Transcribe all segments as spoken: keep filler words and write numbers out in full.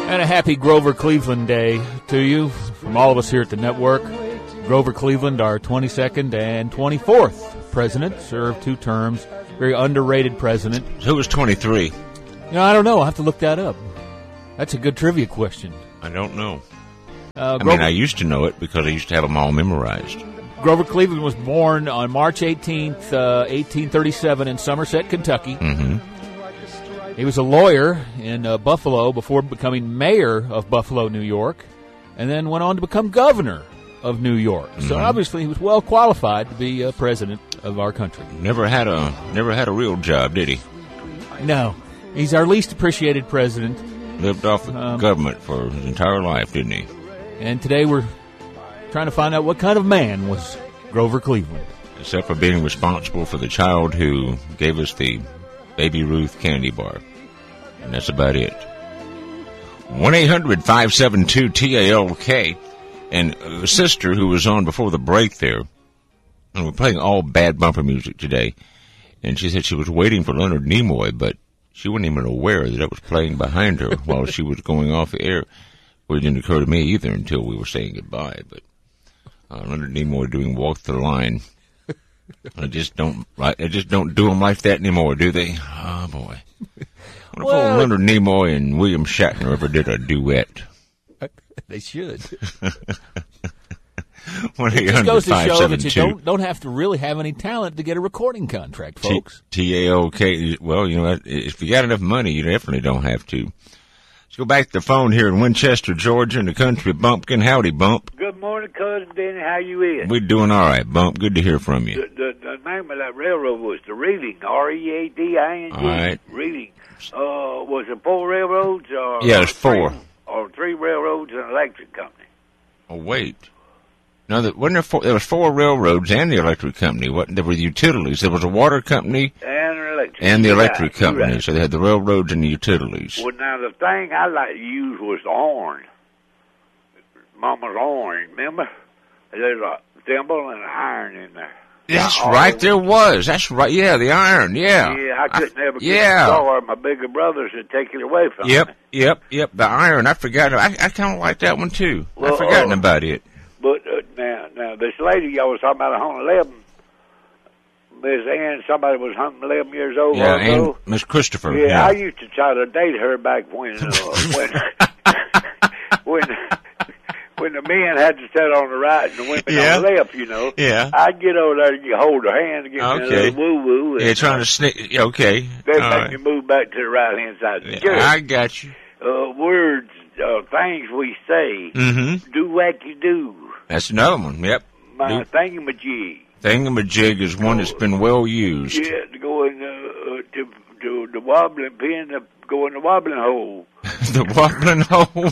And a happy Grover Cleveland Day to you from all of us here at the network. Grover Cleveland, our twenty-second and twenty-fourth president, served two terms. Very underrated president. Who was twenty-three? You know, I don't know. I'll have to look that up. That's a good trivia question. I don't know. Uh, I mean, I used to know it because I used to have them all memorized. Grover Cleveland was born on March eighteenth, uh, eighteen thirty-seven in Somerset, Kentucky. Mm-hmm. He was a lawyer in uh, Buffalo before becoming mayor of Buffalo, New York, and then went on to become governor of New York. Mm-hmm. So obviously he was well qualified to be uh, president of our country. Never had a never had a real job, did he? No. He's our least appreciated president. Lived off the um, government for his entire life, didn't he? And today we're trying to find out what kind of man was Grover Cleveland. Except for being responsible for the child who gave us the Baby Ruth candy bar. And that's about it. one eight hundred five seven two T A L K. And a sister who was on before the break there, and we're playing all bad bumper music today, and she said she was waiting for Leonard Nimoy, but she wasn't even aware that it was playing behind her while she was going off the air. Well, it didn't occur to me either until we were saying goodbye, but uh, Leonard Nimoy doing Walk the Line. I just don't, I just don't do them like that anymore, do they? Oh boy! What well, if Leonard Nimoy and William Shatner ever did a duet? They should. one eight hundred five seven two. Don't don't have to really have any talent to get a recording contract, folks. T A O K. Well, you know, if you got enough money, you definitely don't have to. Let's go back to the phone here in Winchester, Georgia, in the country bumpkin. Howdy, Bump. Good morning, Cousin Denny. How you is? We're doing all right, Bump. Good to hear from you. The, the, the name of that railroad was the Reading, R E A D I N G. All right. Reading. Uh, was it four railroads? Or, yeah, it's four. Three, or three railroads and an electric company. Oh, wait. No, there wasn't there four. There was four railroads and the electric company. What? There were utilities. There was a water company and an electric and the electric right, company. Right. So they had the railroads and the utilities. Well, now the thing I like to use was the horn. Mama's horn. Remember? There's a thimble and an iron in there. That's now, right. There was. That's right. Yeah, the iron. Yeah. Yeah, I couldn't I, ever get yeah. the car. My bigger brothers would take it away from yep, me. Yep, yep, yep. The iron. I forgot. I, I kind of like that one too. Well, I've forgotten uh, about it. But uh, now, now this lady y'all was talking about, one eleven. Miss Ann, somebody was one hundred eleven years old. Yeah, and Miss Christopher. Yeah, yeah, I used to try to date her back when uh, when when when the men had to sit on the right and the women yeah. on the left. You know. Yeah. I'd get over there and get hold her hand and give okay. me a little woo woo. Yeah, trying to sneak. Okay. Then All make right. me move back to the right hand side. Yeah, Sure. I got you. Uh, words, uh, things we say. Mm-hmm. Do what you do. That's another one. Yep. My do. thingamajig. Thingamajig is one that's been well used. Yeah, to go in the, uh, to, to the wobbling pin, to go in the wobbling hole. The wobbling hole.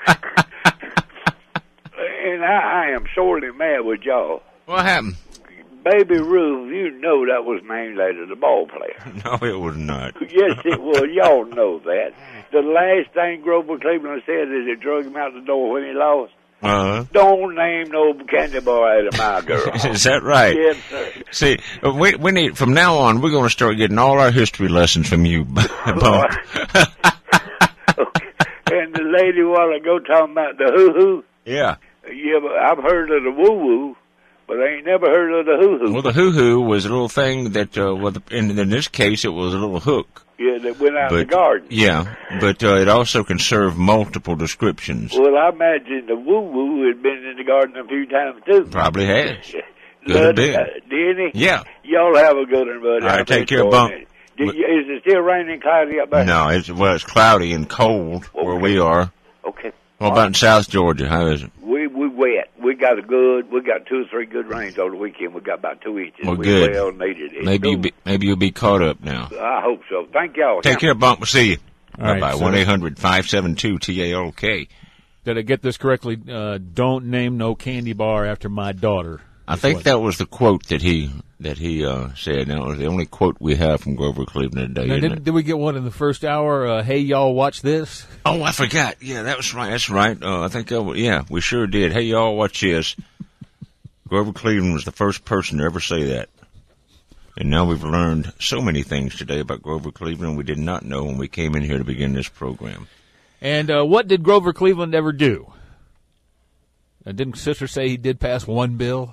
And I, I am sorely mad with y'all. What happened? Baby Ruth, you know that was named after the ball player. No, it was not. Yes, it was. Y'all know that. The last thing Grover Cleveland said is they drug him out the door when he lost. Uh-huh. Don't name no candy bar out of my girl. Is that right? Yes, sir. See, we, we need, from now on, we're going to start getting all our history lessons from you, Bump. Okay. And the lady a while ago talking about the hoo-hoo. Yeah. Yeah, but I've heard of the woo-woo, but I ain't never heard of the hoo-hoo. Well, the hoo-hoo was a little thing that, uh, well, in, in this case, it was a little hook. Yeah, that went out but, in the garden. Yeah, but uh, it also can serve multiple descriptions. Well, I imagine the woo-woo had been in the garden a few times, too. Probably has. Good Lud, a bit. Uh, did he? Yeah. Y'all have a good one, buddy. All right, take care, Bump. Did you, is it still raining cloudy up there? No, it's, well, it's cloudy and cold okay. where we are. Okay. What about in South Georgia? How is it? We we wet. We got a good. We got two or three good rains over the weekend. We got about two inches. Well, we good. well needed it. Maybe you be, maybe you'll be caught up now. I hope so. Thank y'all. Take care, Bump. We'll see you. All Bye right, one eight hundred five seven two T A L K. Did I get this correctly? Uh, don't name no candy bar after my daughter. I think that was the quote that he that he uh, said. That was the only quote we have from Grover Cleveland today. Now, isn't did, it? did we get one in the first hour? Uh, hey, y'all, watch this. Oh, I forgot. Yeah, that was right. That's right. Uh, I think, uh, yeah, we sure did. Hey, y'all, watch this. Grover Cleveland was the first person to ever say that. And now we've learned so many things today about Grover Cleveland we did not know when we came in here to begin this program. And uh, what did Grover Cleveland ever do? Uh, didn't Sister say he did pass one bill?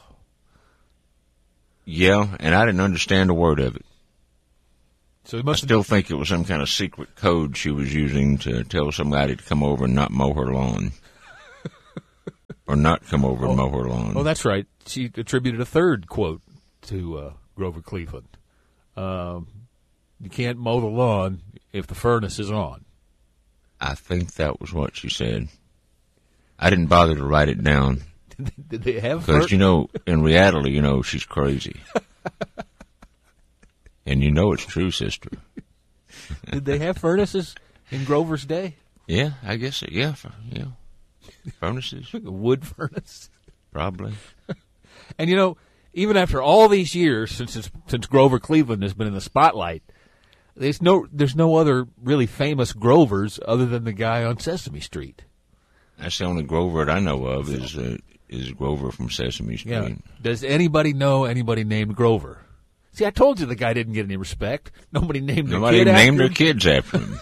Yeah, and I didn't understand a word of it. So he I must have still think it was some kind of secret code she was using to tell somebody to come over and not mow her lawn. Or not come over and mow her lawn. Oh, that's right. She attributed a third quote to uh, Grover Cleveland. Um, you can't mow the lawn if the furnace is on. I think that was what she said. I didn't bother to write it down. Did they have Because, fur- you know, in reality, you know, she's crazy. And you know it's true, sister. Did they have furnaces in Grover's day? Yeah, I guess so. Yeah, yeah. Furnaces? A wood furnace? Probably. And, you know, even after all these years since it's, since Grover Cleveland has been in the spotlight, there's no there's no other really famous Grovers other than the guy on Sesame Street. That's the only Grover that I know of is uh, is Grover from Sesame Street. Yeah. Does anybody know anybody named Grover? See, I told you the guy didn't get any respect. Nobody named their Nobody kid named after their him. kids after him.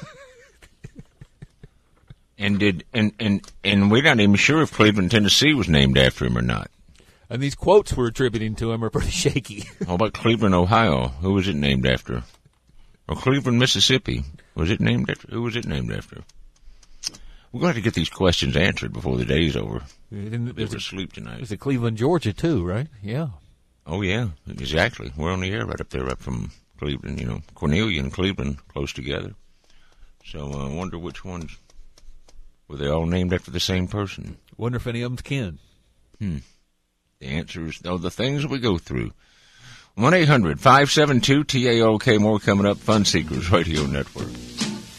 and did and, and and we're not even sure if Cleveland, Tennessee was named after him or not. And these quotes we're attributing to him are pretty shaky. How about Cleveland, Ohio? Who was it named after? Or Cleveland, Mississippi? Was it named after? Who was it named after? We're going to have to get these questions answered before the day's over. And There's There's a, asleep tonight. there's a Cleveland, Georgia, too, right? Yeah. Oh, yeah, exactly. We're on the air right up there, up from Cleveland, you know. Cornelia and Cleveland close together. So uh, I wonder which ones. Were they all named after the same person? Wonder if any of them's kin. Hmm. The answer is, oh, the things we go through. one eight hundred five seven two T A L K. More coming up. Fun Seekers Radio Network.